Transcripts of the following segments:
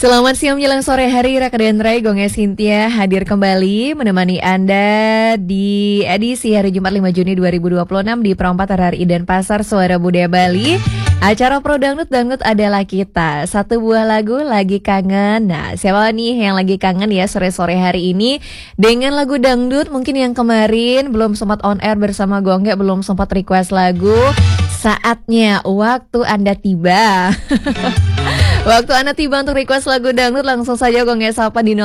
Selamat siang menjelang sore hari, Raka dan Ray, Gonge Cynthia hadir kembali menemani Anda di edisi hari Jumat 5 Juni 2026 di Perempat RRI Denpasar, Suara Budaya Bali. Acara Pro Dangdut adalah kita. Satu buah lagu lagi kangen. Nah, siapa nih yang lagi kangen ya sore-sore hari ini dengan lagu dangdut? Mungkin yang kemarin belum sempat on air bersama Gonge, belum sempat request lagu. Saatnya waktu Anda tiba. Waktu Anda tiba untuk request lagu dangdut, langsung saja Gonge sapa di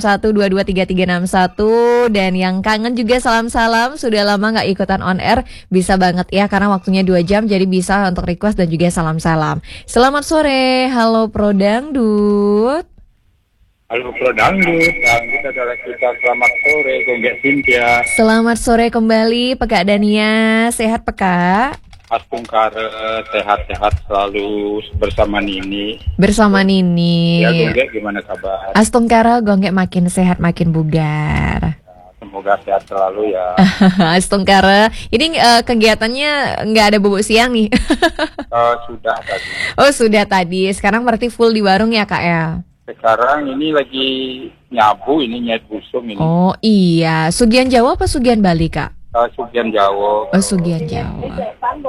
0361223361. Dan yang kangen juga salam-salam, sudah lama gak ikutan on air, bisa banget ya karena waktunya 2 jam, jadi bisa untuk request dan juga salam-salam. Selamat sore, halo Pro Dangdut. Halo Pro Dangdut, dangdut adalah kita. Selamat sore, Gonge Cynthia. Selamat sore kembali, Pekak Dania, sehat Pekak? Astungkara, sehat-sehat selalu bersama Nini. Bersama Nini. Ya Gonge, gimana kabar? Astungkara, Gonge makin sehat, makin bugar. Semoga sehat selalu ya. Astungkara, ini kegiatannya nggak ada bubuk siang nih? Sudah tadi. Oh sudah tadi, sekarang berarti full di warung ya Kak ya? Sekarang ini lagi nyabu, ini nyet busung ini. Oh iya, Sugian Jawa apa Sugian Bali Kak? Sugian Jawa. Oh Sugian Jawa.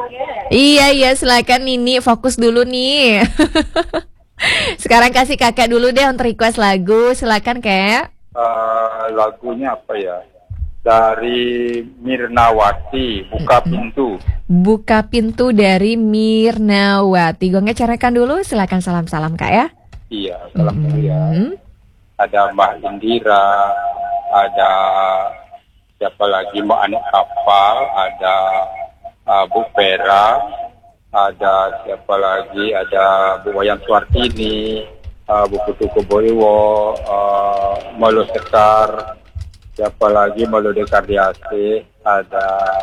Iya silakan Nini, fokus dulu nih. Sekarang kasih kakak dulu deh untuk request lagu, silakan Kak. Lagunya apa ya? Dari Mirnawati, Buka Pintu. Buka Pintu dari Mirnawati. Gonge carakan dulu, silakan salam-salam Kak ya. Iya, salam dulu ya. Ada Mbak Indira, ada siapa lagi, Mbak Anik Kapal, ada Bu Pera, ada siapa lagi, ada Bu Wayan Suartini, Bu Putu Koboiwo, Molo Sekar, siapa lagi, Molo Dekardiase, ada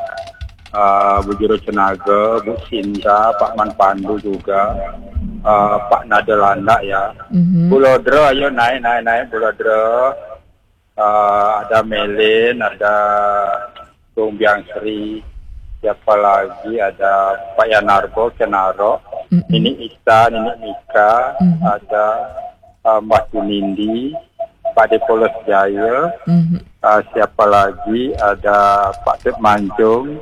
Bu Juru Cenaga, Bu Sinta, Pak Man Pandu juga, Pak Nadelanda ya, Bu Lodro, ayo naik Bu Lodro. Ada Melin, ada Tung Biang Sri, siapa lagi, ada Pak Yanarbo, Kenaro, Nini Ista, Nini Mika, ada Mbak Tunindi, Pak Depolos Jaya, siapa lagi, ada Pak Tep Manjung,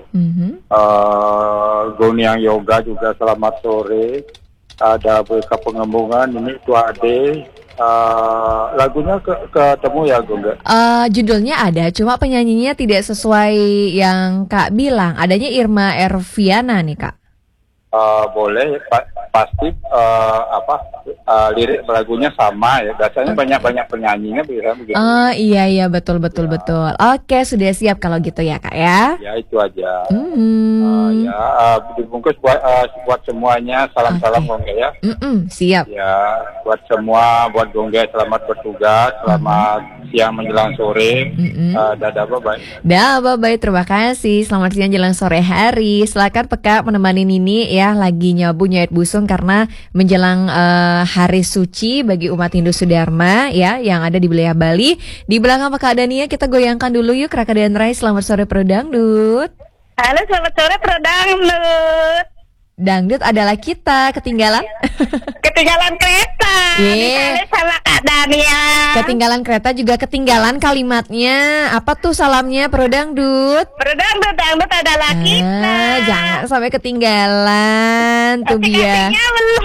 Goniang Yoga juga selamat sore, ada Buka Pengembungan, Nini Tuade. Lagunya ketemu ya Gonga? Judulnya ada, cuma penyanyinya tidak sesuai yang Kak bilang. Adanya Irma Erviana nih Kak. Boleh, pasti lirik lagunya sama ya. Biasanya banyak penyanyinya begitu. Iya betul. Oke, sudah siap kalau gitu ya Kak ya. Ya itu aja. Dibungkus buat semuanya, salam-salam Gonga ya. Siap. Ya, buat semua, buat Gonga selamat bertugas, selamat siang menjelang sore. Dadah bye. Terima kasih. Selamat siang jelang sore hari. Silakan Pekak menemani Nini ya, lagi nyabu nyait busung karena menjelang hari suci bagi umat Hindu Sudharma ya yang ada di wilayah Bali. Di belakang Pekak Dania kita goyangkan dulu yuk Raka dan Rai. Selamat sore Pro Dangdut. Halo, selamat sore Pro Dangdut. Dangdut adalah kita, ketinggalan kereta. Misalnya sama Kak Dania. Ketinggalan kereta juga ketinggalan kalimatnya. Apa tuh salamnya Pro Dangdut? Pro Dangdut adalah kita. Jangan sampai ketinggalan tuh Bia.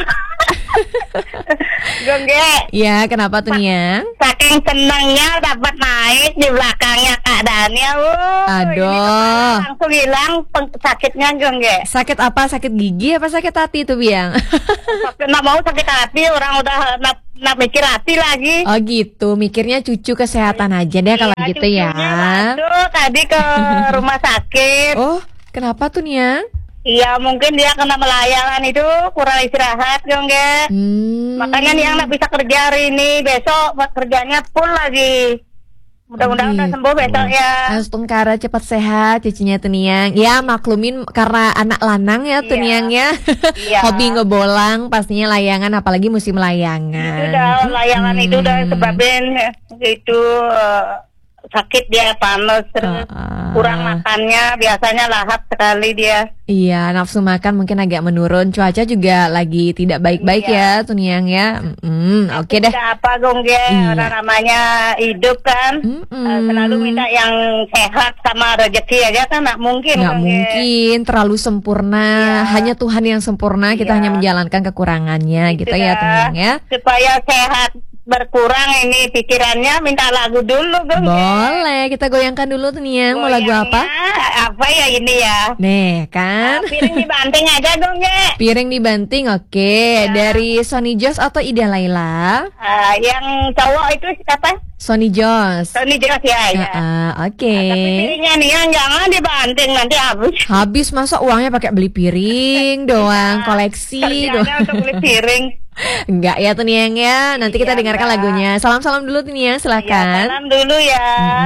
Gonge. Ya, kenapa tuh Niang? Saking senangnya dapat naik di belakangnya Kak Dania. Aduh. Langsung hilang sakitnya Gonge. Sakit apa? Sakit gigi apa sakit hati tuh Biang? Nggak mau sakit hati, orang udah nggak mikir hati lagi. Oh gitu, mikirnya cucu kesehatan aja deh kalau gitu ya. Aduh, tadi ke rumah sakit. Oh, kenapa tuh Niang? Iya, mungkin dia kena melayangan itu, kurang istirahat, Gonge. Makanya dia nggak bisa kerja hari ini. Besok kerjanya full lagi. Mudah-mudahan udah sembuh besok ya. Astungkara cepat sehat, cicinya tuh Niang. Ya maklumin karena anak lanang ya tuh Niang ya. Hobi ngebolang, pastinya layangan, apalagi musim layangan. Itu udah layangan itu udah sebabin itu sakit dia, panas, terus kurang makannya, biasanya lahap sekali dia. Iya, nafsu makan mungkin agak menurun. Cuaca juga lagi tidak baik-baik ya, Tuniang ya. Oke deh. Tidak apa Gongge, orang namanya hidup kan. Selalu minta yang sehat sama rezeki aja kan, nggak mungkin. Nggak mungkin terlalu sempurna. Hanya Tuhan yang sempurna. Kita hanya menjalankan kekurangannya, gitu ya Tuniang ya. Supaya sehat berkurang ini pikirannya, minta lagu dulu Gongge. Boleh, kita goyangkan dulu Tuniang. Mau lagu apa? Apa ya ini ya? Nih kan. Piring dibanting aja Gongge. Piring dibanting, oke. Dari Sonny Jos atau Ida Laila? Yang cowok itu siapa? Sonny Jos. Sonny Jos ya. Oke. Tapi piringnya nih yang jangan dibanting, nanti habis. Habis, masa uangnya pakai beli piring doang, koleksi doang. Untuk beli piring. Enggak ya Tuniang ya. Nanti kita dengarkan lagunya. Salam-salam dulu Tuniang, silakan. Salam dulu ya.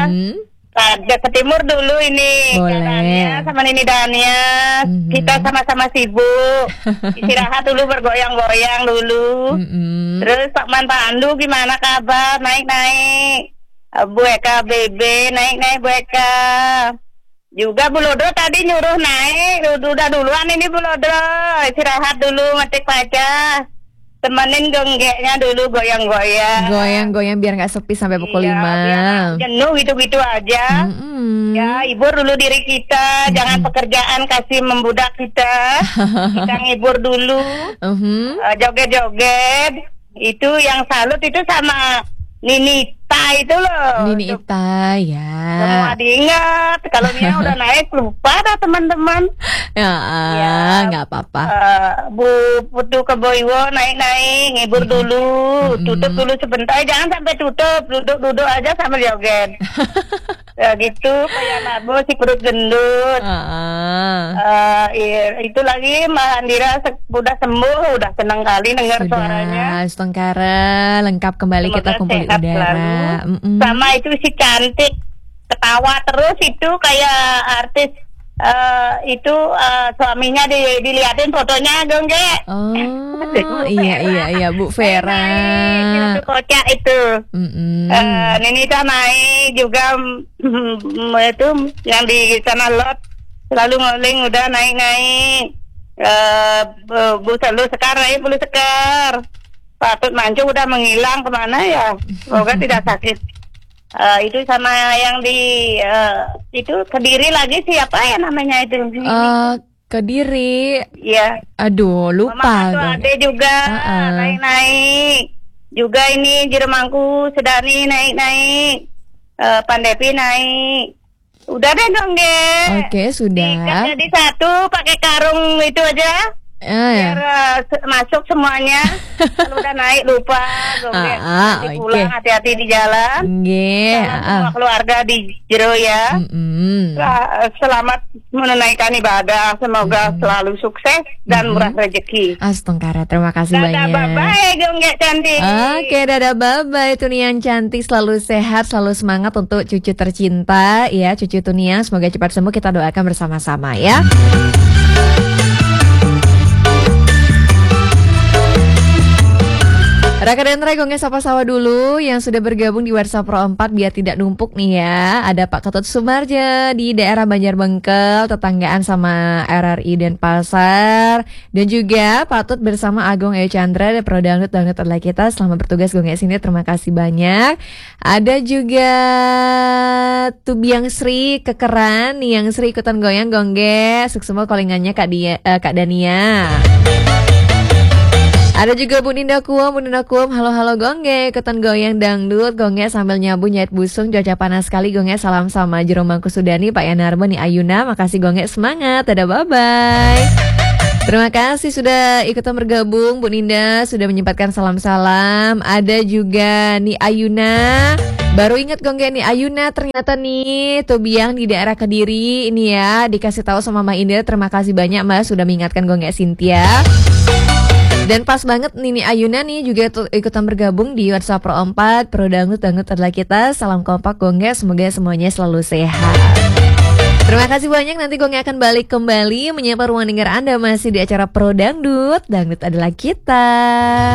Ke timur dulu ini. Boleh. Sama Nini Dania. Kita sama-sama sibuk. Istirahat dulu, bergoyang-goyang dulu. Terus Pak Man Pandu gimana kabar? Naik-naik. Bu Eka Bebe naik-naik Bu Eka. Juga Bu Lodro tadi nyuruh naik. Udah duluan ini Bu Lodro. Istirahat dulu, metik pajak. Temenin gonggeknya dulu, goyang-goyang. Goyang-goyang biar nggak sepi sampai pukul 5. Biar jenuh gitu-gitu aja. Ya, hibur dulu diri kita. Jangan pekerjaan kasih membudak kita. Kita ngibur dulu. Joget-joget. Itu yang salut itu sama Nini Ita itu loh. Nini Ita ya. Semua diingat. Kalau Nia udah naik lupa dah teman-teman. Ya, nggak apa-apa. Bu Putu Keboiwo naik-naik, ngibur dulu. Tutup dulu sebentar, jangan sampai tutup. Duduk-duduk aja sambil joget. Ya gitu, kayak Nabo si perut gendut. Itu lagi Mbak Andira udah sembuh, udah senang kali dengar suaranya. Setengkara lengkap kembali. Semoga kita kumpul di udara. Sama itu si cantik, ketawa terus itu kayak artis. Itu suaminya dilihatin fotonya Gongge. Iya Bu Vera. Itu kocak itu. Nini Ita naik juga itu yang di sana lot selalu ngoling udah naik. Bu Selu Sekar naik, Bu Sekar. Patut Mancung udah menghilang kemana ya? Semoga tidak sakit. Itu sama yang di itu Kediri lagi siapa ya namanya itu? Kediri. Iya. Aduh, lupa. Mama Ade juga naik-naik. Juga ini Jeremangku Sedani naik-naik. Pandepi naik. Udah deh dong, Oke, sudah. Jadi satu pakai karung itu aja. Biar masuk semuanya. Kalau udah naik lupa. Nanti pulang hati-hati di jalan. Semua keluarga di jero ya. Selamat menunaikan ibadah. Semoga selalu sukses dan murah rezeki. Astongkara, terima kasih banyak. Dadah bye-bye Gonggek cantik. Oke, dadah bye-bye Tuniang cantik. Selalu sehat, selalu semangat untuk cucu tercinta ya, cucu Tuniang. Semoga cepat sembuh, kita doakan bersama-sama ya. Raka dan Ray Gongnya sapa-sapa dulu yang sudah bergabung di WhatsApp Pro 4 biar tidak numpuk nih ya. Ada Pak Ketut Sumarja di daerah Banjarbengkel, tetanggaan sama RRI Denpasar. Dan juga Pak Tut bersama Agung Ayu Chandra dan Pro Dangdut adalah kita. Selamat bertugas Gongnya sini, terima kasih banyak. Ada juga Tubiang Sri Kekeran nih, yang Sri ikutan goyang Gongge. Suksema callingannya Kak Dania. Ada juga Bu Ninda Kuom, halo Gongge, ikutan goyang dangdut, Gongge sambil nyabu nyait busung, cuaca panas sekali Gongge, salam sama Jeromangku Sudani, Pak Yanarbo, nih Ayuna, makasih Gongge, semangat, dadah bye-bye. Terima kasih sudah ikutan bergabung, Bu Ninda, sudah menyempatkan salam-salam. Ada juga nih Ayuna, baru ingat Gongge nih Ayuna, ternyata nih Tobiang di daerah Kediri, ini ya, dikasih tahu sama Mbak Indra, terima kasih banyak Mbak, sudah mengingatkan Gongge Cynthia. Dan pas banget Nini Ayuna nih juga ikutan bergabung di WhatsApp Pro 4 Pro Dangdut adalah kita. Salam kompak Gongge, semoga semuanya selalu sehat. Terima kasih banyak, nanti Gongge akan balik kembali menyapa ruang dengar Anda masih di acara Pro Dangdut adalah kita.